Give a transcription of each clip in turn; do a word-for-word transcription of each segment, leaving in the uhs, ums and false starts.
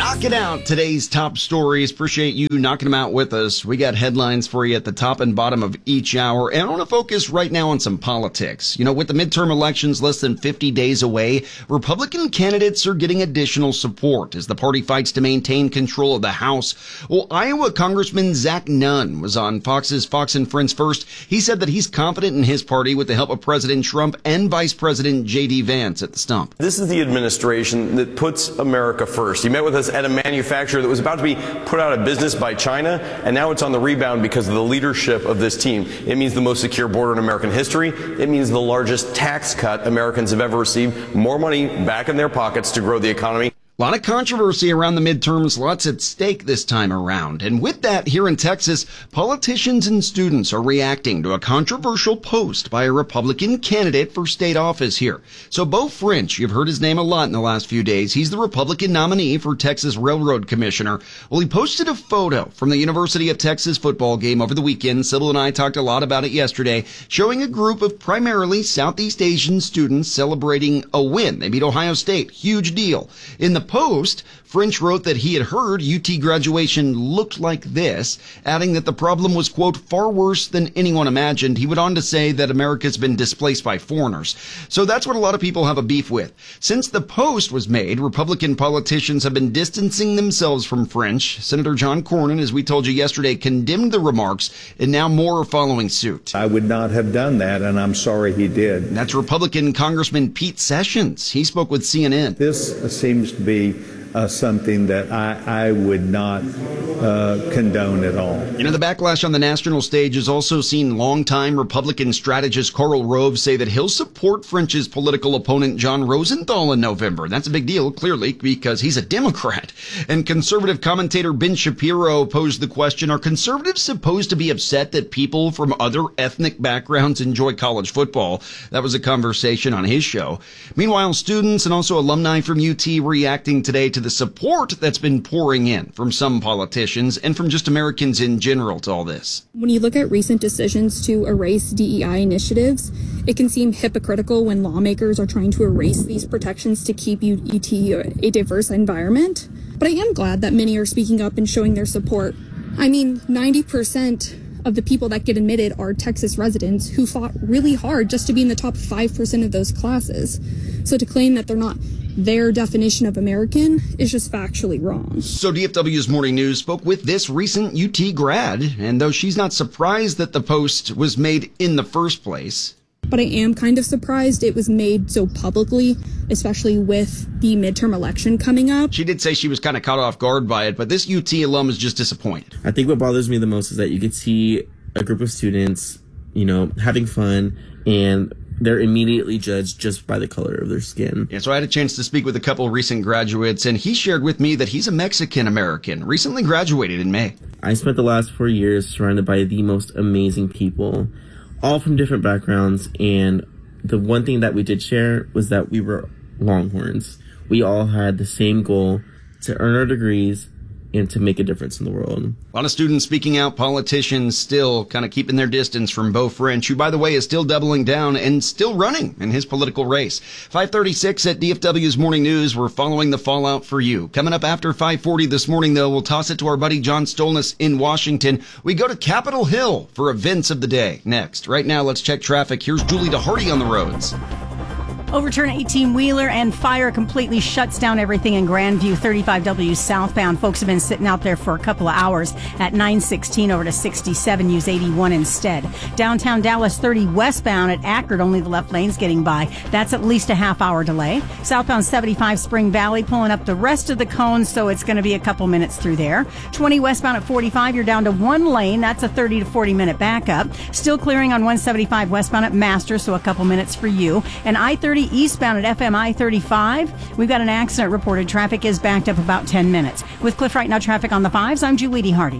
Knocking out today's top stories. Appreciate you knocking them out with us. We got headlines for you at the top and bottom of each hour. And I want to focus right now on some politics. You know, with the midterm elections less than fifty days away, Republican candidates are getting additional support as the party fights to maintain control of the House. Well, Iowa Congressman Zach Nunn was on Fox's Fox and Friends First. He said that he's confident in his party with the help of President Trump and Vice President J D Vance at the stump. This is the administration that puts America first. He met with us at a manufacturer that was about to be put out of business by China, and now it's on the rebound because of the leadership of this team. It means the most secure border in American history. It means the largest tax cut Americans have ever received, more money back in their pockets to grow the economy. A lot of controversy around the midterms, lots at stake this time around. And with that, here in Texas, politicians and students are reacting to a controversial post by a Republican candidate for state office here. So Beau French, you've heard his name a lot in the last few days. He's the Republican nominee for Texas Railroad Commissioner. Well, he posted a photo from the University of Texas football game over the weekend. Sybil and I talked a lot about it yesterday, showing a group of primarily Southeast Asian students celebrating a win. They beat Ohio State. Huge deal. In the post, French wrote that he had heard U T graduation looked like this, adding that the problem was, quote, far worse than anyone imagined. He went on to say that America's been displaced by foreigners. So that's what a lot of people have a beef with. Since the post was made, Republican politicians have been distancing themselves from French. Senator John Cornyn, as we told you yesterday, condemned the remarks, and now more are following suit. I would not have done that, and I'm sorry he did. That's Republican Congressman Pete Sessions. He spoke with C N N. This seems to be Uh, something that I, I would not uh, condone at all. You know, the backlash on the national stage has also seen longtime Republican strategist Karl Rove say that he'll support French's political opponent John Rosenthal in November. That's a big deal, clearly, because he's a Democrat. And conservative commentator Ben Shapiro posed the question, are conservatives supposed to be upset that people from other ethnic backgrounds enjoy college football? That was a conversation on his show. Meanwhile, students and also alumni from U T reacting today to the support that's been pouring in from some politicians and from just Americans in general to all this. When you look at recent decisions to erase D E I initiatives, it can seem hypocritical when lawmakers are trying to erase these protections to keep U T a diverse environment. But I am glad that many are speaking up and showing their support. I mean, ninety percent of the people that get admitted are Texas residents who fought really hard just to be in the top five percent of those classes. So to claim that they're not their definition of American is just factually wrong. So D F W's Morning News spoke with this recent U T grad, and though she's not surprised that the post was made in the first place, but I am kind of surprised it was made so publicly, especially with the midterm election coming up. She did say she was kind of caught off guard by it, but this U T alum is just disappointed. I think what bothers me the most is that you could see a group of students, you know, having fun, and they're immediately judged just by the color of their skin. Yeah, so I had a chance to speak with a couple of recent graduates, and he shared with me that he's a Mexican-American, recently graduated in May. I spent the last four years surrounded by the most amazing people, all from different backgrounds, and the one thing that we did share was that we were Longhorns. We all had the same goal, to earn our degrees and to make a difference in the world. A lot of students speaking out, politicians still kind of keeping their distance from Beau French, who, by the way, is still doubling down and still running in his political race. five thirty-six at D F W's Morning News. We're following the fallout for you. Coming up after five forty this morning, though, we'll toss it to our buddy John Stolness in Washington. We go to Capitol Hill for events of the day. Next. Right now, let's check traffic. Here's Julie DeHardy on the roads. Overturn eighteen-wheeler and fire completely shuts down everything in Grandview. thirty-five W southbound. Folks have been sitting out there for a couple of hours at nine sixteen over to sixty-seven. Use eighty-one instead. Downtown Dallas thirty westbound at Akron. Only the left lane's getting by. That's at least a half hour delay. Southbound seventy-five Spring Valley pulling up the rest of the cones, so it's going to be a couple minutes through there. twenty westbound at forty-five. You're down to one lane. That's a thirty to forty minute backup. Still clearing on one seventy-five westbound at Master, so a couple minutes for you. And I thirty eastbound at F M I thirty-five. We've got an accident reported. Traffic is backed up about ten minutes. With Cliff Right Now traffic on the fives, I'm Julie DeHardy.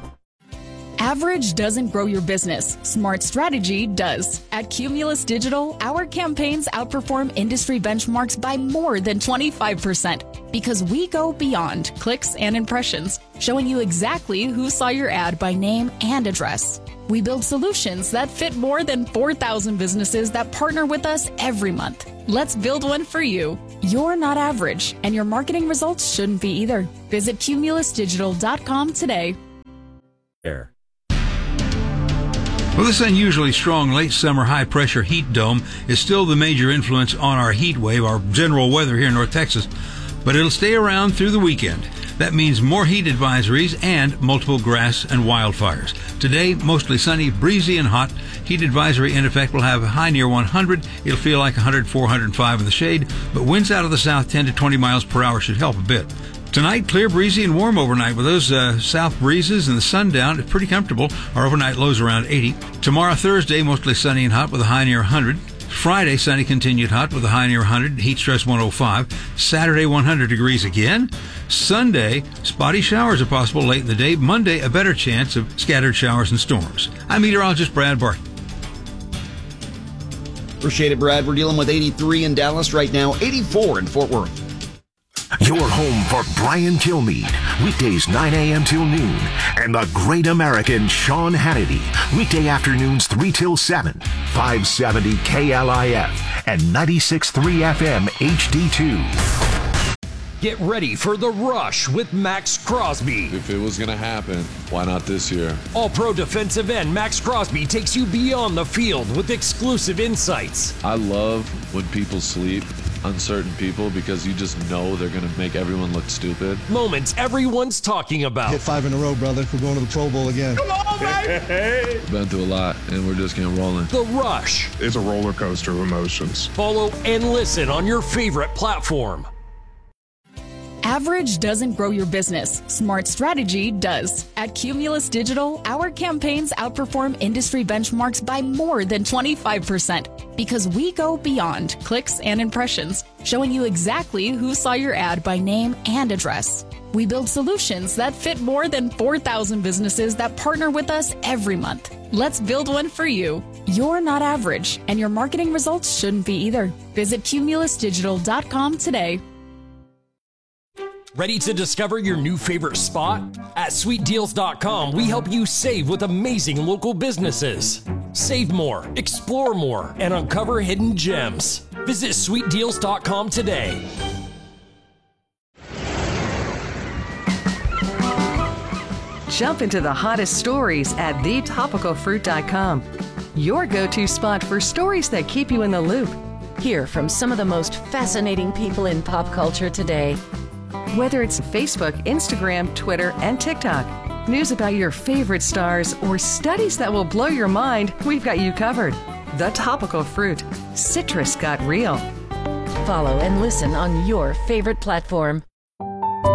Average doesn't grow your business. Smart strategy does. At Cumulus Digital, our campaigns outperform industry benchmarks by more than twenty-five percent because we go beyond clicks and impressions, showing you exactly who saw your ad by name and address. We build solutions that fit more than four thousand businesses that partner with us every month. Let's build one for you. You're not average, and your marketing results shouldn't be either. Visit cumulus digital dot com today. Air. Well, this unusually strong late summer high pressure heat dome is still the major influence on our heat wave, our general weather here in North Texas, but it'll stay around through the weekend. That means more heat advisories and multiple grass and wildfires. Today, mostly sunny, breezy, and hot. Heat advisory in effect will have a high near one hundred. It'll feel like one hundred, four hundred five in the shade, but winds out of the south ten to twenty miles per hour should help a bit. Tonight, clear, breezy, and warm overnight with those uh, south breezes and the sun down. It's pretty comfortable. Our overnight lows around eighty. Tomorrow, Thursday, mostly sunny and hot with a high near one hundred. Friday, sunny, continued hot with a high near one hundred. Heat stress one oh five. Saturday, one hundred degrees again. Sunday, spotty showers are possible late in the day. Monday, a better chance of scattered showers and storms. I'm meteorologist Brad Barton. Appreciate it, Brad. We're dealing with eighty-three in Dallas right now, eighty-four in Fort Worth. Your home for Brian Kilmeade, weekdays nine a.m. till noon, and the great American Sean Hannity, weekday afternoons three till seven, five seventy K L I F and ninety-six point three F M H D two. Get ready for The Rush with Max Crosby. If it was going to happen, why not this year? All-pro defensive end Max Crosby takes you beyond the field with exclusive insights. I love when people sleep, uncertain people, because you just know they're going to make everyone look stupid. Moments everyone's talking about. Hit five in a row, brother. We're going to the Pro Bowl again. Come on, baby! Been through a lot, and we're just getting rolling. The Rush. It's a roller coaster of emotions. Follow and listen on your favorite platform. Average doesn't grow your business. Smart strategy does. At Cumulus Digital, our campaigns outperform industry benchmarks by more than twenty-five percent because we go beyond clicks and impressions, showing you exactly who saw your ad by name and address. We build solutions that fit more than four thousand businesses that partner with us every month. Let's build one for you. You're not average, and your marketing results shouldn't be either. Visit cumulus digital dot com today. Ready to discover your new favorite spot? At sweet deals dot com, we help you save with amazing local businesses. Save more, explore more, and uncover hidden gems. Visit sweet deals dot com today. Jump into the hottest stories at the topical fruit dot com. Your go-to spot for stories that keep you in the loop. Hear from some of the most fascinating people in pop culture today. Whether it's Facebook, Instagram, Twitter, and TikTok, news about your favorite stars, or studies that will blow your mind, we've got you covered. The Topical Fruit. Citrus got real. Follow and listen on your favorite platform.